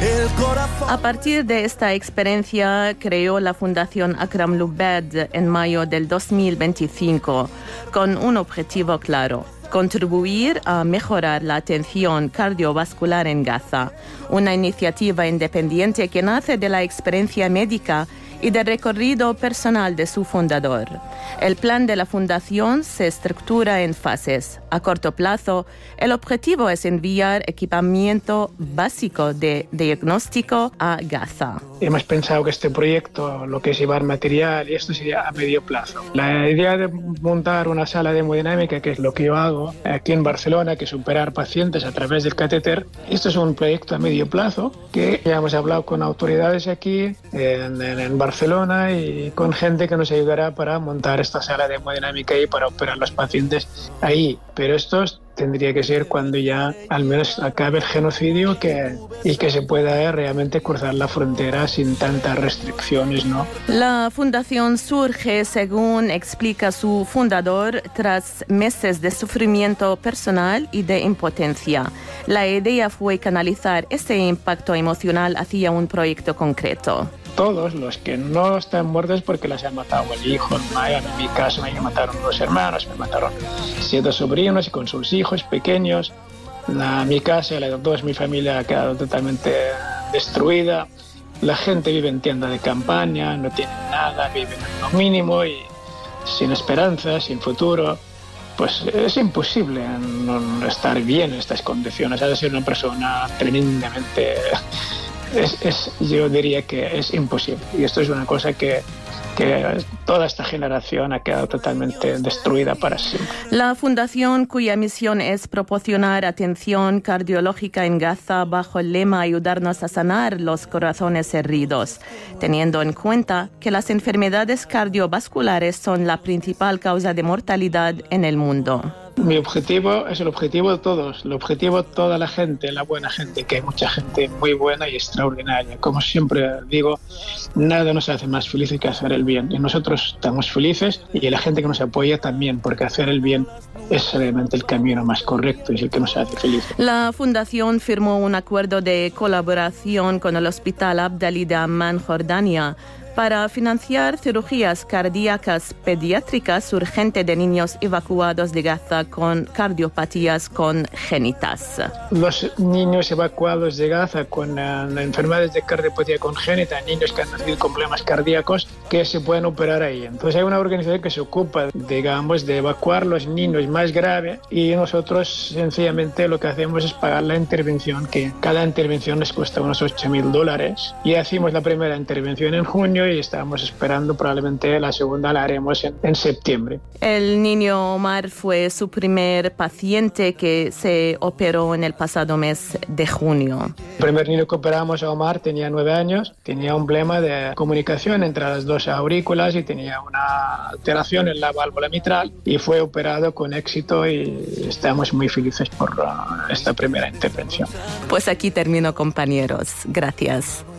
A partir de esta experiencia, creó la Fundación Akram Lubed en mayo del 2025 con un objetivo claro: contribuir a mejorar la atención cardiovascular en Gaza, una iniciativa independiente que nace de la experiencia médica y del recorrido personal de su fundador. El plan de la Fundación se estructura en fases. A corto plazo, el objetivo es enviar equipamiento básico de diagnóstico a Gaza. Hemos pensado que este proyecto, lo que es llevar material, y esto sería a medio plazo. La idea de montar una sala de hemodinámica, que es lo que yo hago aquí en Barcelona, que es operar pacientes a través del catéter, esto es un proyecto a medio plazo que ya hemos hablado con autoridades aquí en Barcelona y con gente que nos ayudará para montar esta sala de hemodinámica y para operar los pacientes ahí. Pero esto tendría que ser cuando ya al menos acabe el genocidio y que se pueda realmente cruzar la frontera sin tantas restricciones, ¿no? La fundación surge, según explica su fundador, tras meses de sufrimiento personal y de impotencia. La idea fue canalizar ese impacto emocional hacia un proyecto concreto. Todos los que no están muertos porque les ha matado el hijo, en mi caso me mataron 2 hermanos, me mataron 7 sobrinos con sus hijos pequeños. En mi casa, mi familia ha quedado totalmente destruida. La gente vive en tienda de campaña, no tienen nada, viven en lo mínimo y sin esperanza, sin futuro. Pues es imposible no estar bien en estas condiciones. Ha de ser una persona tremendamente... yo diría que es imposible. Y esto es una cosa que toda esta generación ha quedado totalmente destruida para siempre. La fundación, cuya misión es proporcionar atención cardiológica en Gaza bajo el lema ayudarnos a sanar los corazones heridos, teniendo en cuenta que las enfermedades cardiovasculares son la principal causa de mortalidad en el mundo. Mi objetivo es el objetivo de todos, el objetivo de toda la gente, la buena gente, que hay mucha gente muy buena y extraordinaria. Como siempre digo, nada nos hace más felices que hacer el bien. Y nosotros estamos felices y la gente que nos apoya también, porque hacer el bien es realmente el camino más correcto y es el que nos hace felices. La Fundación firmó un acuerdo de colaboración con el Hospital Abdali de Amman, Jordania, para financiar cirugías cardíacas pediátricas urgentes de niños evacuados de Gaza con cardiopatías congénitas. Los niños evacuados de Gaza con enfermedades de cardiopatía congénita, niños que han nacido con problemas cardíacos, que se pueden operar ahí. Entonces hay una organización que se ocupa, digamos, de evacuar los niños más graves y nosotros sencillamente lo que hacemos es pagar la intervención, que cada intervención les cuesta unos $8,000 y hacemos la primera intervención en junio y estamos esperando probablemente la segunda la haremos en septiembre. El niño Omar fue su primer paciente que se operó en el pasado mes de junio. El primer niño que operamos a Omar tenía 9 años, tenía un problema de comunicación entre las 2 aurículas y tenía una alteración en la válvula mitral y fue operado con éxito y estamos muy felices por esta primera intervención. Pues aquí termino, compañeros. Gracias.